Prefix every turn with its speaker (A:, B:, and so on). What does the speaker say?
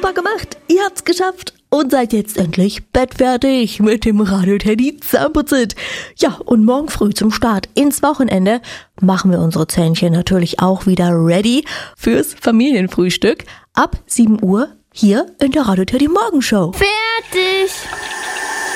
A: Super gemacht, ihr habt's geschafft und seid jetzt endlich bettfertig mit dem Radio Teddy Zahnputzit. Ja, und morgen früh zum Start ins Wochenende machen wir unsere Zähnchen natürlich auch wieder ready fürs Familienfrühstück ab 7 Uhr hier in der Radio Teddy Morgenshow.
B: Fertig!